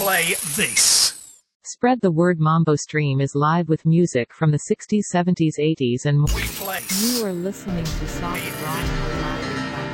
play this. Spread the Word Mambo stream is live with music from the 60s, 70s, 80s and more. We play. You are listening to Soft Rock.